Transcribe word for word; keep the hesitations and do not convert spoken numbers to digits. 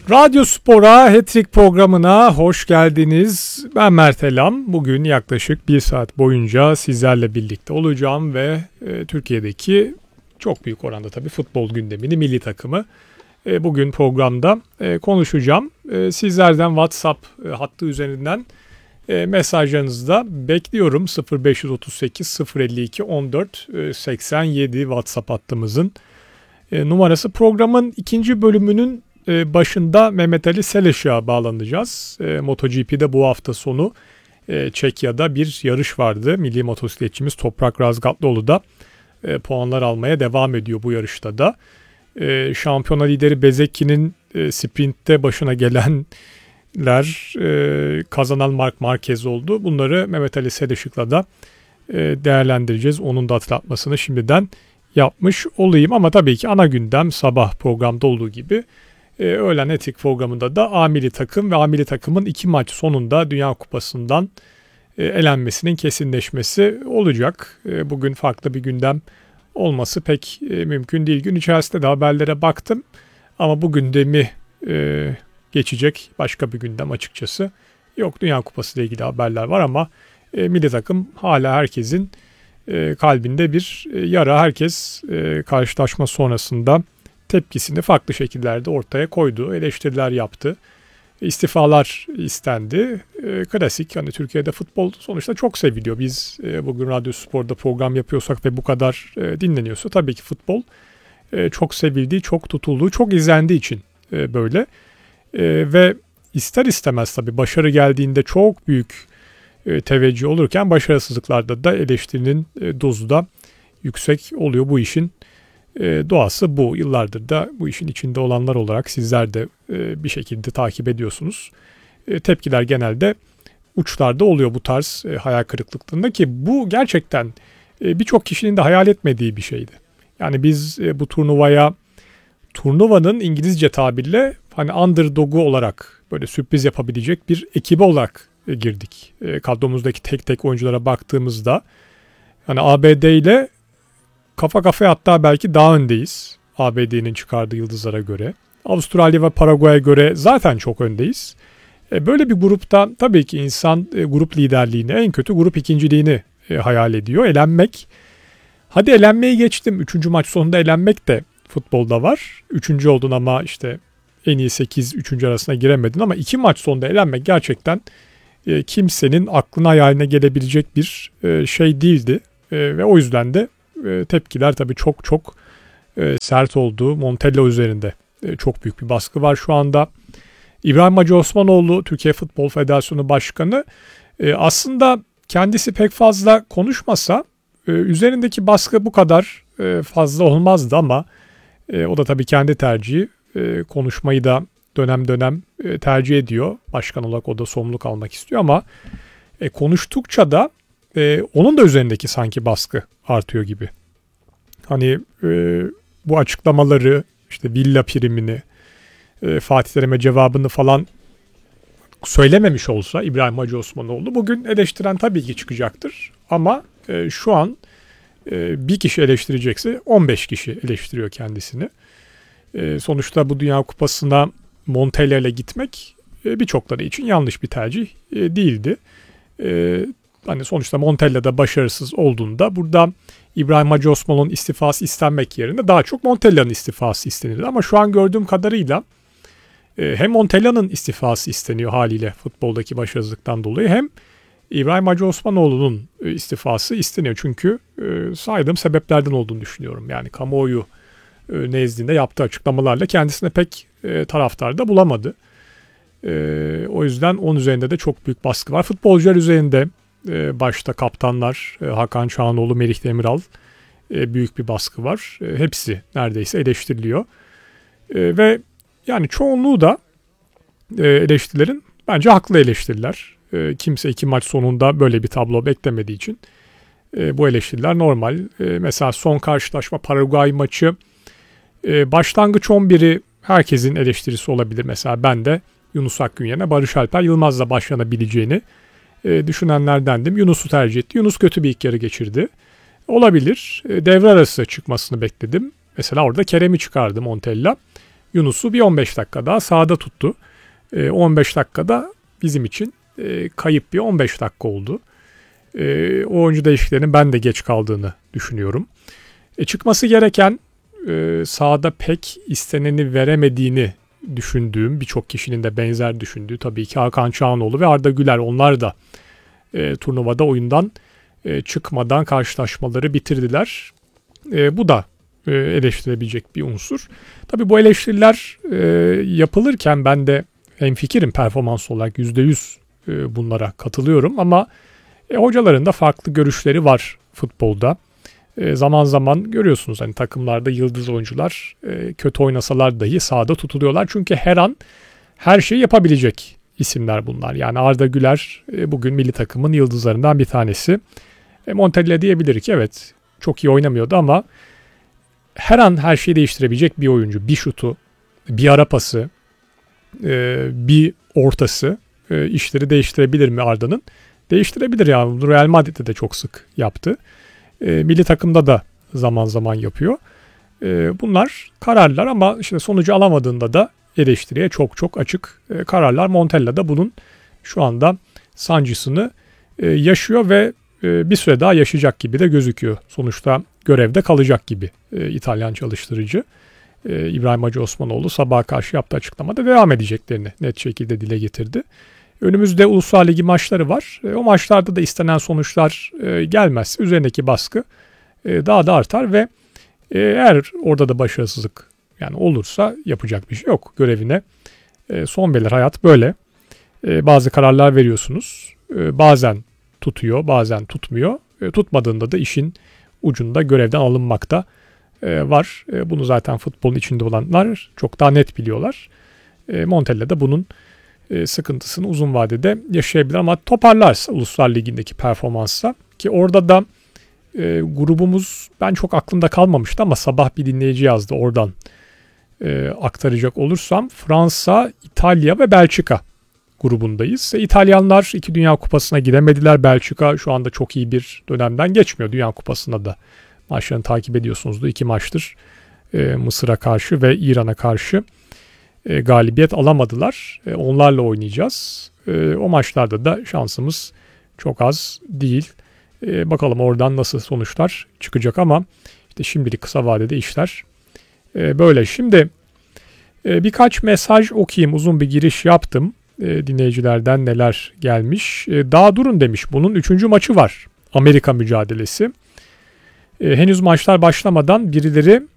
Radyo Spor'a Hat-Trick programına hoş geldiniz. Ben Mert Elam. Bugün yaklaşık bir saat boyunca sizlerle birlikte olacağım ve e, Türkiye'deki çok büyük oranda tabii futbol gündemini, milli takımı e, bugün programda e, konuşacağım. E, sizlerden WhatsApp e, hattı üzerinden e, mesajlarınızı da bekliyorum. sıfır beş otuz sekiz sıfır elli iki on dört seksen yedi WhatsApp hattımızın e, numarası. Programın ikinci bölümünün başında Mehmet Ali Seleş'e bağlanacağız. E, MotoGP'de bu hafta sonu e, Çekya'da bir yarış vardı. Milli motosikletçimiz Toprak Razgatlıoğlu da e, puanlar almaya devam ediyor bu yarışta da. E, şampiyona lideri Bezzecchi'nin e, sprintte başına gelenler e, kazanan Marc Marquez oldu. Bunları Mehmet Ali Seleş'le da e, değerlendireceğiz. Onun da hatırlatmasını şimdiden yapmış olayım. Ama tabii ki ana gündem sabah programda olduğu gibi Ee, öğlen etik programında da A milli takım ve A milli takımın iki maç sonunda Dünya Kupası'ndan e, elenmesinin kesinleşmesi olacak. E, bugün farklı bir gündem olması pek e, mümkün değil. Gün içerisinde de haberlere baktım ama bu gündemi e, geçecek başka bir gündem açıkçası yok. Dünya Kupası ile ilgili haberler var ama e, milli takım hala herkesin e, kalbinde bir e, yara. Herkes e, karşılaşma sonrasında tepkisini farklı şekillerde ortaya koydu, eleştiriler yaptı, istifalar istendi. E, klasik, hani Türkiye'de futbol sonuçta çok seviliyor. Biz e, bugün Radyo Spor'da program yapıyorsak ve bu kadar e, dinleniyorsa tabii ki futbol e, çok sevildiği, çok tutulduğu, çok izlendiği için e, böyle. E, ve ister istemez tabii başarı geldiğinde çok büyük e, teveccüh olurken başarısızlıklarda da eleştirinin e, dozu da yüksek oluyor. Bu işin E, doğası bu. Yıllardır da bu işin içinde olanlar olarak sizler de e, bir şekilde takip ediyorsunuz. E, tepkiler genelde uçlarda oluyor bu tarz e, hayal kırıklıklarında ki bu gerçekten e, birçok kişinin de hayal etmediği bir şeydi. Yani biz e, bu turnuvaya turnuvanın İngilizce tabirle hani underdog'u olarak böyle sürpriz yapabilecek bir ekibi olarak e, girdik. E, kadromuzdaki tek tek oyunculara baktığımızda hani A B D ile kafa kafaya hatta belki daha öndeyiz A B D'nin çıkardığı yıldızlara göre. Avustralya ve Paraguay'a göre zaten çok öndeyiz. E, böyle bir grupta tabii ki insan e, grup liderliğini, en kötü grup ikinciliğini e, hayal ediyor. Elenmek, hadi elenmeyi geçtim. Üçüncü maç sonunda elenmek de futbolda var. Üçüncü oldun ama işte en iyi sekiz, üçüncü arasına giremedin ama iki maç sonunda elenmek gerçekten e, kimsenin aklına hayaline gelebilecek bir e, şey değildi. E, ve o yüzden de tepkiler tabii çok çok e, sert oldu. Montella üzerinde e, çok büyük bir baskı var şu anda. İbrahim Hacı Osmanoğlu, Türkiye Futbol Federasyonu Başkanı, e, aslında kendisi pek fazla konuşmasa e, üzerindeki baskı bu kadar e, fazla olmazdı ama e, o da tabii kendi tercihi. E, konuşmayı da dönem dönem e, tercih ediyor. Başkan olarak o da sorumluluk almak istiyor ama e, konuştukça da e, onun da üzerindeki sanki baskı artıyor gibi. Hani e, bu açıklamaları, işte villa primini, e, Fatih Terim'e cevabını falan söylememiş olsa İbrahim Hacı Osmanoğlu bugün eleştiren tabii ki çıkacaktır. Ama e, şu an e, bir kişi eleştirecekse on beş kişi eleştiriyor kendisini. E, sonuçta bu Dünya Kupası'na Montella ile gitmek e, birçokları için yanlış bir tercih e, değildi. E, Hani sonuçta Montella'da başarısız olduğunda burada İbrahim Hacı Osman'ın istifası istenmek yerine daha çok Montella'nın istifası istenildi. Ama şu an gördüğüm kadarıyla hem Montella'nın istifası isteniyor haliyle futboldaki başarısızlıktan dolayı hem İbrahim Hacı Osmanoğlu'nun istifası isteniyor. Çünkü saydığım sebeplerden olduğunu düşünüyorum. Yani kamuoyu nezdinde yaptığı açıklamalarla kendisine pek taraftar da bulamadı. O yüzden onun üzerinde de çok büyük baskı var. Futbolcular üzerinde başta kaptanlar Hakan Çağanoğlu, Merih Demiral büyük bir baskı var. Hepsi neredeyse eleştiriliyor. Ve yani çoğunluğu da eleştirilerin bence haklı eleştiriler. Kimse iki maç sonunda böyle bir tablo beklemediği için bu eleştiriler normal. Mesela son karşılaşma Paraguay maçı başlangıç on biri herkesin eleştirisi olabilir. Mesela ben de Yunus Akgün yerine Barış Alper Yılmaz'la başlanabileceğini e, düşünenlerdendim. Yunus'u tercih etti. Yunus kötü bir ilk yarı geçirdi. Olabilir. E, devre arası çıkmasını bekledim. Mesela orada Kerem'i çıkardı Montella. Yunus'u bir on beş dakika daha sahada tuttu. E, on beş dakikada bizim için e, kayıp bir on beş dakika oldu. E, o oyuncu değişikliklerinin ben de geç kaldığını düşünüyorum. E, çıkması gereken e, sahada pek isteneni veremediğini düşündüğüm, birçok kişinin de benzer düşündüğü tabii ki Hakan Çalhanoğlu ve Arda Güler. Onlar da e, turnuvada oyundan e, çıkmadan karşılaşmaları bitirdiler. E, bu da e, eleştirilebilecek bir unsur. Tabii bu eleştiriler e, yapılırken ben de hemfikirim, performans olarak yüzde yüz e, bunlara katılıyorum ama e, hocaların da farklı görüşleri var futbolda. E, zaman zaman görüyorsunuz hani takımlarda yıldız oyuncular e, kötü oynasalar dahi sahada tutuluyorlar. Çünkü her an her şeyi yapabilecek isimler bunlar. Yani Arda Güler e, bugün milli takımın yıldızlarından bir tanesi. E, Montella diyebilir ki evet çok iyi oynamıyordu ama her an her şeyi değiştirebilecek bir oyuncu. Bir şutu, bir ara pası, e, bir ortası e, işleri değiştirebilir mi Arda'nın? Değiştirebilir yani. Real Madrid'de de çok sık yaptı. E, milli takımda da zaman zaman yapıyor. E, bunlar kararlar ama işte sonucu alamadığında da eleştiriye çok çok açık e, kararlar. Montella da bunun şu anda sancısını e, yaşıyor ve e, bir süre daha yaşayacak gibi de gözüküyor. Sonuçta görevde kalacak gibi e, İtalyan çalıştırıcı. E, İbrahim Hacı Osmanoğlu sabaha karşı yaptığı açıklamada devam edeceklerini net şekilde dile getirdi. Önümüzde Uluslar Ligi maçları var. E, o maçlarda da istenen sonuçlar e, gelmezse üzerindeki baskı e, daha da artar ve e, eğer orada da başarısızlık yani olursa yapacak bir şey yok. Görevine e, son verir. Hayat böyle. E, bazı kararlar veriyorsunuz. E, bazen tutuyor, bazen tutmuyor. E, tutmadığında da işin ucunda görevden alınmakta e, var. E, bunu zaten futbolun içinde olanlar çok daha net biliyorlar. E, Montella da bunun e, sıkıntısını uzun vadede yaşayabilir ama toparlarsa Uluslar Ligi'ndeki performansa ki orada da e, grubumuz ben çok aklımda kalmamıştı ama sabah bir dinleyici yazdı oradan e, aktaracak olursam Fransa, İtalya ve Belçika grubundayız. E, İtalyanlar iki Dünya Kupası'na gidemediler. Belçika şu anda çok iyi bir dönemden geçmiyor. Dünya Kupası'na da maçlarını takip ediyorsunuzdur. İki maçtır e, Mısır'a karşı ve İran'a karşı e, galibiyet alamadılar. E, onlarla oynayacağız. E, o maçlarda da şansımız çok az değil. E, bakalım oradan nasıl sonuçlar çıkacak ama işte şimdilik kısa vadede işler e, böyle. Şimdi e, birkaç mesaj okuyayım. Uzun bir giriş yaptım. E, dinleyicilerden neler gelmiş. E, daha durun demiş. Bunun üçüncü maçı var. Amerika mücadelesi. E, henüz maçlar başlamadan birileri